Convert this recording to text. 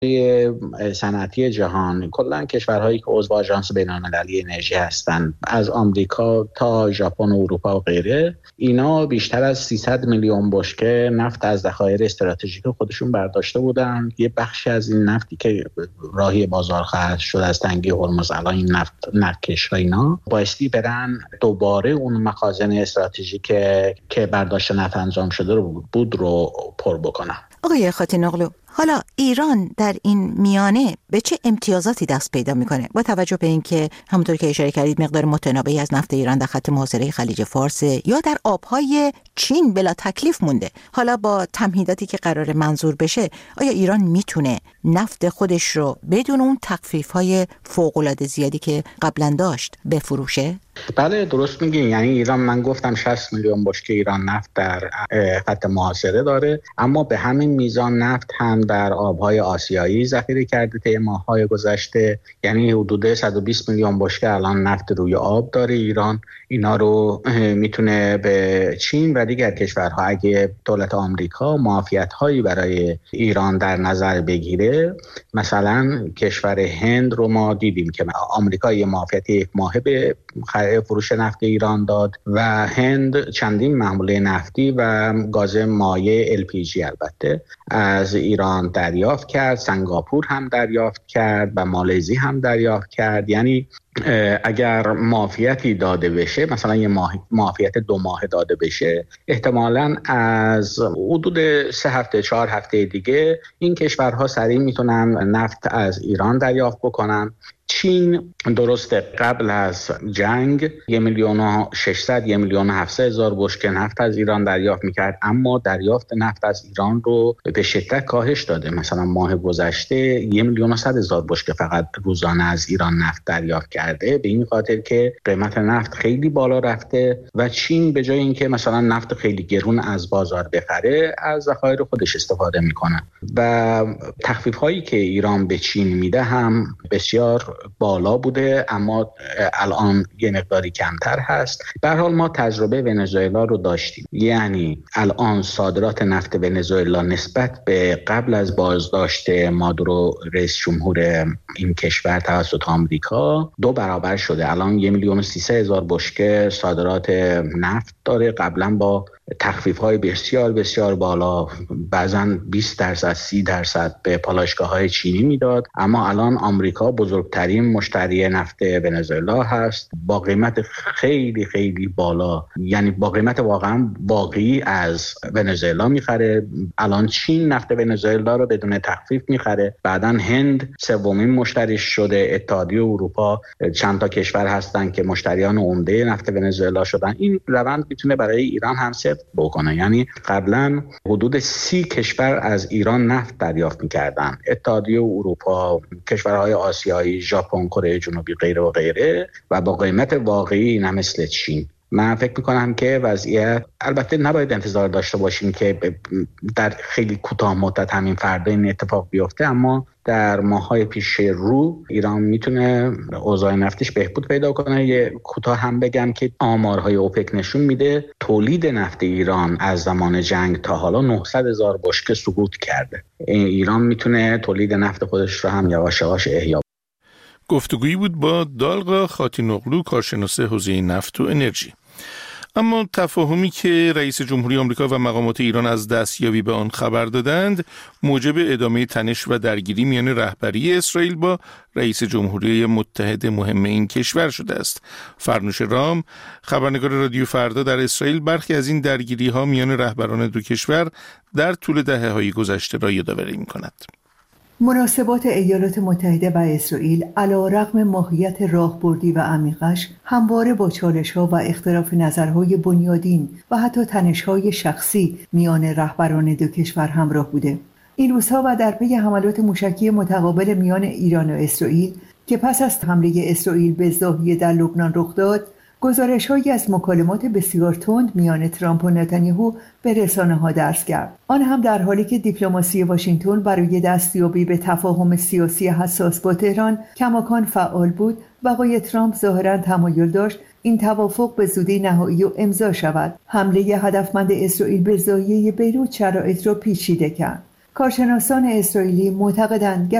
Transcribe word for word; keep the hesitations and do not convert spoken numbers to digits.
صنعتی جهان، کلا کشورهایی که عضو آژانس بین‌المللی انرژی هستند، از آمریکا تا ژاپن و اروپا و غیره، اینا بیشتر از سیصد میلیون بشکه نفت از ذخایر استراتژیک خودشون برداشته بودن. یه بخشی از این نفتی که راهی بازار خواهد شد از تنگی هرمز، الان این نفت نرکش و اینا بایستی برن دوباره اون مخازن استراتژیک که برداشت نفت انجام شده رو بود رو پر بکنن. آقای خاتی‌نقلو، حالا ایران در این میانه به چه امتیازاتی دست پیدا میکنه با توجه به اینکه همونطور که اشاره کردید مقدار متناوبی از نفت ایران در خط محاصره خلیج فارس یا در آبهای چین بلا تکلیف مونده؟ حالا با تمهیداتی که قرار منظور بشه، آیا ایران میتونه نفت خودش رو بدون اون تخفیف‌های فوق‌العاده زیادی که قبلا داشت بفروشه؟ بله درست میگین. یعنی ایران، من گفتم شصت میلیون بشکه ایران نفت در خط محاصره داره، اما به همین میزان نفت هم در آبهای آسیایی ذخیره کرده طی ماه‌های گذشته. یعنی حدود صد و بیست میلیون بشکه الان نفت روی آب داره ایران. اینا رو میتونه به چین و دیگر کشورها، اگه دولت آمریکا معافیت‌هایی برای ایران در نظر بگیره، مثلا کشور هند رو ما دیدیم که آمریکا یه معافیت یک ماهه به فروش نفت ایران داد و هند چندین محموله نفتی و گاز مایع ال پی جی البته از ایران دریافت کرد. سنگاپور هم دریافت کرد و مالزی هم دریافت کرد. یعنی اگر معافیتی داده بشه، مثلا یه معافیت دو ماه داده بشه، احتمالاً از حدود سه هفته چهار هفته دیگه این کشورها سریع میتونن نفت از ایران دریافت بکنن. چین درسته قبل از جنگ یک میلیون و ششصد یک میلیون و هفتصد هزار بشکه نفت از ایران دریافت میکرد، اما دریافت نفت از ایران رو به شدت کاهش داده. مثلا ماه گذشته یک میلیون و صد هزار بشکه فقط روزانه از ایران نفت دریافت کرده، به این خاطر که قیمت نفت خیلی بالا رفته و چین به جای اینکه مثلا نفت خیلی گرون از بازار بخره، از ذخایر خودش استفاده میکنه و تخفیف هایی که ایران به چین میده هم بسیار بالا بوده، اما الان یه مقداری کمتر هست. به هر حال ما تجربه ونزوئلا رو داشتیم. یعنی الان صادرات نفت ونزوئلا نسبت به قبل از بازداشت مادورو رئیس جمهور این کشور توسط آمریکا دو برابر شده. الان یک میلیون و سیصد هزار بشکه صادرات نفت داره. قبلا با تخفیف‌های بسیار بسیار بالا، بعضاً بیست درصد سی درصد به پالایشگاه‌های چینی میداد، اما الان آمریکا بزرگترین مشتری نفت ونزوئلا هست با قیمت خیلی خیلی بالا. یعنی با قیمت واقعا واقعی از ونزوئلا میخره. الان چین نفت ونزوئلا رو بدون تخفیف میخره، بعداً هند سومین مشتریش شده، اتحادیه اروپا، چند تا کشور هستن که مشتریان عمده نفت ونزوئلا شدن. این روند میتونه برای ایران هم بکنه. یعنی قبلا حدود سی کشور از ایران نفت دریافت می‌کردن، اتحادیه اروپا، کشورهای آسیایی، ژاپن، کره جنوبی، غیره و غیره، و با قیمت واقعی نه مثل چین. من فکر میکنم که وضعیت، البته نباید انتظار داشته باشیم که در خیلی کوتاه مدت همین فردا این اتفاق بیفته، اما در ماه‌های پیش رو ایران میتونه اوضاع نفتیش بهبود پیدا کنه. یه کوتاه هم بگم که آمارهای اوپک نشون میده تولید نفت ایران از زمان جنگ تا حالا نهصد هزار بشکه سقوط کرده. ایران میتونه تولید نفت خودش رو هم یواش یواش احیا. گفتگویی بود با دالغا خاتی‌نقلو، کارشناس حوزه نفت و انرژی. اما تفاهمی که رئیس جمهوری آمریکا و مقامات ایران از دستیابی به آن خبر دادند موجب ادامه تنش و درگیری میان رهبری اسرائیل با رئیس جمهوری متحد مهم این کشور شده است. فرنوش رام، خبرنگار رادیو فردا در اسرائیل، برخی از این درگیری ها میان رهبران دو کشور در طول دهه‌های گذشته را یادآوری می‌کند. مناسبات ایالات متحده و اسرائیل علی‌رغم ماهیت راهبردی و عمیقش همواره با چالش‌ها و اختلاف نظرهای بنیادین و حتی تنش‌های شخصی میان رهبران دو کشور همراه بوده. این روزها و در پی حملات موشکی متقابل میان ایران و اسرائیل که پس از حمله اسرائیل به ضاحیه در لبنان رخ داد، گزارش‌هایی از مکالمات بسیار تند میان ترامپ و نتانیاهو به رسانه‌ها درز کرد. آن هم در حالی که دیپلماسی واشنگتن برای دستیابی به تفاهم سیاسی حساس با تهران کماکان فعال بود و آقای ترامپ ظاهراً تمایل داشت این توافق به زودی نهایی و امضا شود. حمله هدفمند اسرائیل به ضاحیه بیروت شرایط را پیچیده کرد. کارشناسان اسرائیلی معتقدند